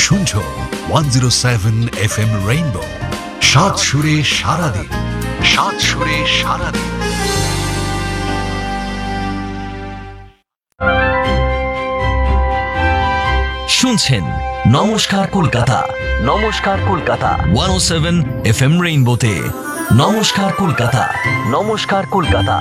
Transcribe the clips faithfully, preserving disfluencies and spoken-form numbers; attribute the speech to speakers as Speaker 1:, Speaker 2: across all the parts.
Speaker 1: শুনছো one zero seven F M rainbow, সাত সুরে সারাদিন, সাত সুরে সারাদিন।
Speaker 2: শুনছেন নমস্কার কলকাতা, নমস্কার কলকাতা ওয়ান ও সেভেন এফ এম রেইনবোতে। নমস্কার কলকাতা, নমস্কার কলকাতা।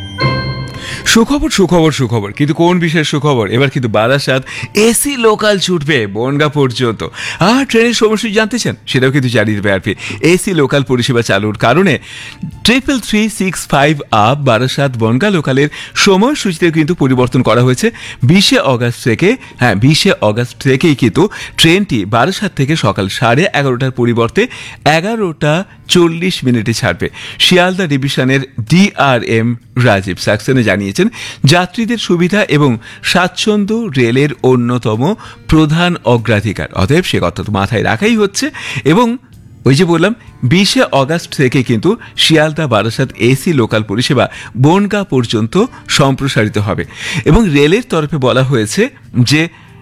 Speaker 3: সুখবর সুখবর সুখবর, কিন্তু কোন বিশেষ সুখবর? এবার কিন্তু বারাসাত এসি লোকাল ছুটবে বনগাঁ পর্যন্ত। আর ট্রেনের সময়সূচি জানতে চান? সেটাও কিন্তু জানিয়ে দেবে আরপি। এসি লোকাল পরিষেবা চালুর কারণে triple three six five up Barasat Bongaon লোকালের সময়সূচিতে কিন্তু পরিবর্তন করা হয়েছে। বিশে অগাস্ট থেকে হ্যাঁ বিশে অগাস্ট থেকেই কিন্তু ট্রেনটি বারাসাত থেকে সকাল সাড়ে এগারোটার পরিবর্তে এগারোটা চল্লিশ মিনিটে ছাড়বে। শিয়ালদা ডিভিশনের ডিআরএম রাজীব সাক্সেনা জানিয়েছেন, যাত্রীদের সুবিধা এবং স্বাচ্ছন্দ্য রেলের অন্যতম প্রধান অগ্রাধিকার, অতএব সে কথা তো মাথায় রাখাই হচ্ছে। এবং ওই যে বললাম, বিশে অগাস্ট থেকে কিন্তু শিয়ালদা বারাসাত এসি লোকাল পরিষেবা বনগাঁ পর্যন্ত সম্প্রসারিত হবে। এবং রেলের তরফে বলা হয়েছে যে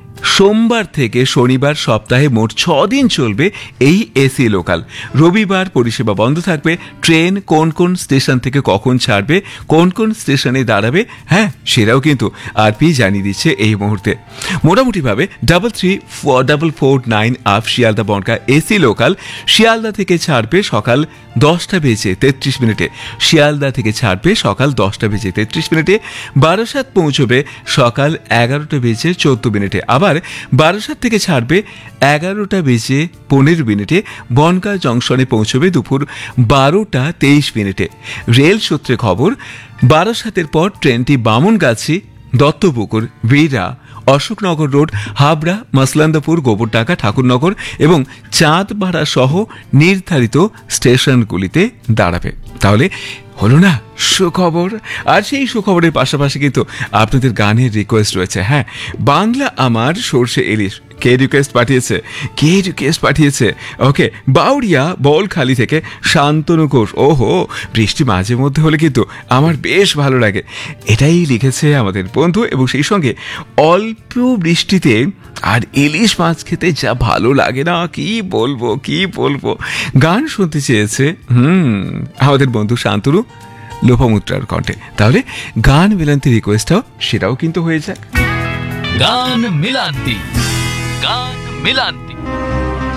Speaker 3: সোমবার থেকে শনিবার সপ্তাহে মোট ছ দিন চলবে এই এসি লোকাল। রবিবার পরিষেবা বন্ধ থাকবে। ট্রেন কোন কোন স্টেশন থেকে কখন ছাড়বে, কোন কোন স্টেশনে দাঁড়াবে, হ্যাঁ সেটাও কিন্তু আরপি জানিয়ে দিচ্ছে এই মুহূর্তে। মোটামুটিভাবে double three double four nine up Sealdah Bongaon AC local Sealdah থেকে ছাড়বে সকাল দশটা বেজে তেত্রিশ মিনিটে। শিয়ালদা থেকে ছাড়বে সকাল দশটা বেজে তেত্রিশ মিনিটে। বারাসাত পৌঁছবে সকাল এগারোটা বেজে চোদ্দ মিনিটে। আবার বারাসাত থেকে ছাড়বে এগারোটা বেজে পনেরো মিনিটে। বনগাঁ জংশনে পৌঁছবে দুপুর বারোটা তেইশ মিনিটে। রেল সূত্রে খবর, বারাসাতের পর ট্রেনটি বামনগাছি, দত্তপুকুর, বীরা, অশোকনগর রোড, হাবড়া, মাসলান্দাপুর, গোবরডাঙ্গা, ঠাকুরনগর এবং চাঁদপাড়া সহ নির্ধারিত স্টেশনগুলিতে দাঁড়াবে। তাহলে হলো না সুখবর? আর সেই সুখবরের পাশাপাশি কিন্তু আপনাদের গানের রিকোয়েস্ট রয়েছে। হ্যাঁ, বাংলা আমার সর্ষে ইলিশ। কে রিকোয়েস্ট পাঠিয়েছে? কে রিকোয়েস্ট পাঠিয়েছে? ওকে, বাউরিয়া বলখালি থেকে শান্তনু ঘোষ। ওহো, বৃষ্টি মাঝে মধ্যে হলে কিন্তু আমার বেশ ভালো লাগে, এটাই লিখেছে আমাদের বন্ধু। এবং সেই সঙ্গে অল্প বৃষ্টিতে আর ইলিশ মাছ খেতে যা ভালো লাগে না, কি বলবো কি বলবো। গান শুনতে চেয়েছে হুম আমাদের বন্ধু শান্তনু লোপামুদ্রার কণ্ঠে। তাহলে গান মিলান্তি রিকোয়েস্টটাও সেটাও কিন্তু হয়ে যাক।
Speaker 2: গান মিলান্তি, গান মিলান্তি।